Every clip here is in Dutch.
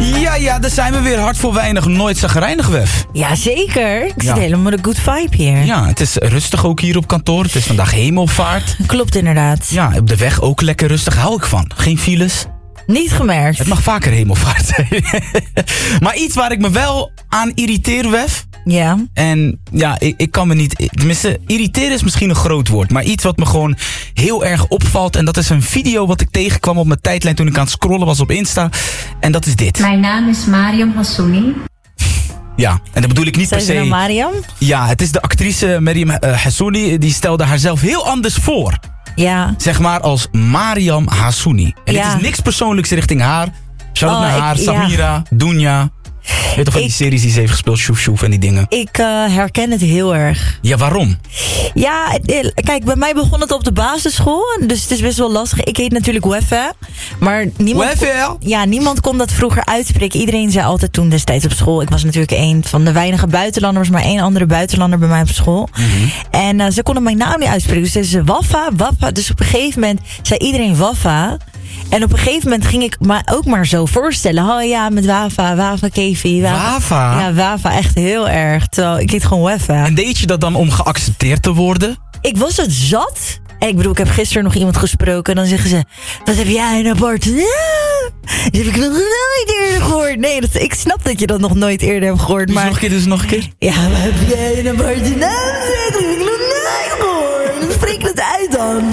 Ja, daar zijn we weer. Hard voor weinig, nooit zagrijnig, Wef. Jazeker. Ik zit helemaal met een good vibe hier. Ja, het is rustig ook hier op kantoor. Het is vandaag hemelvaart. Klopt inderdaad. Ja, op de weg ook lekker rustig. Hou ik van. Geen files. Niet gemerkt. Het mag vaker hemelvaart zijn. Maar iets waar ik me wel aan irriteer, Wef. Ja. En ja, ik kan me niet... Tenminste, irriteren is misschien een groot woord. Maar iets wat me gewoon heel erg opvalt. En dat is een video wat ik tegenkwam op mijn tijdlijn toen ik aan het scrollen was op Insta. En dat is dit. Mijn naam is Mariam Hassouni. Ja, en dat bedoel ik niet per se... Zijn ze nou Mariam? Ja, het is de actrice Mariam Hassouni. Die stelde haarzelf heel anders voor. Ja. Zeg maar als Mariam Hassouni. En het is niks persoonlijks richting haar. Shout-out naar haar, Samira, Dunja. Je weet toch van die series die ze heeft gespeeld, Sjoef Sjoef en die dingen. Ik herken het heel erg. Ja, waarom? Ja, kijk, bij mij begon het op de basisschool. Dus het is best wel lastig. Ik heet natuurlijk Weffe. Maar niemand kon dat vroeger uitspreken. Iedereen zei altijd toen destijds op school. Ik was natuurlijk een van de weinige buitenlanders. Maar één andere buitenlander bij mij op school. Mm-hmm. En ze konden mijn naam niet uitspreken. Dus zeiden ze Waffa. Dus op een gegeven moment zei iedereen Waffa. En op een gegeven moment ging ik me ook maar zo voorstellen. Oh ja, met Wafa, Kevi. Wafa? Ja, Wafa, echt heel erg. Terwijl ik heet gewoon Weffe. En deed je dat dan om geaccepteerd te worden? Ik was het zat. En ik bedoel, ik heb gisteren nog iemand gesproken. En dan zeggen ze, wat heb jij een apart? Ja, dat heb ik nog nooit eerder gehoord. Nee, ik snap dat je dat nog nooit eerder hebt gehoord. Maar Nog een keer. Ja, wat heb jij een aparte naam? Dat heb ik nog nooit gehoord. Dan spreek het uit dan.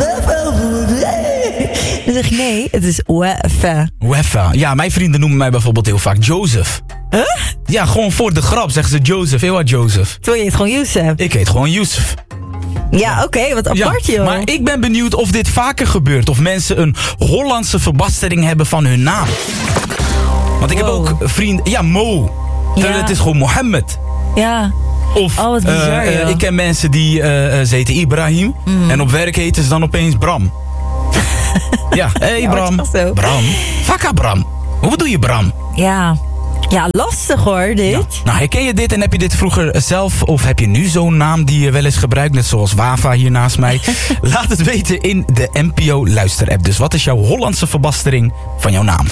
Dan zeg ik, nee, het is Weffe. Weffe. Ja, mijn vrienden noemen mij bijvoorbeeld heel vaak Joseph. Huh? Ja, gewoon voor de grap zeggen ze Joseph. Heel hard Joseph. Terwijl je heet gewoon Youssef. Ik heet gewoon Youssef. Ja, oké, wat apart, joh. Maar ik ben benieuwd of dit vaker gebeurt. Of mensen een Hollandse verbastering hebben van hun naam. Want ik heb ook vrienden... Ja, Mo. Terwijl het is gewoon Mohammed. Ja. Of wat bizar, ik ken mensen die ze heten Ibrahim. En op werk heten ze dan opeens Bram. Ja, hey Bram. Bram. Vakka Bram. Hoe bedoel je Bram? Ja, lastig hoor, dit. Ja. Nou, herken je dit en heb je dit vroeger zelf? Of heb je nu zo'n naam die je wel eens gebruikt? Net zoals Wafa hier naast mij. Laat het weten in de NPO Luister-app. Dus wat is jouw Hollandse verbastering van jouw naam?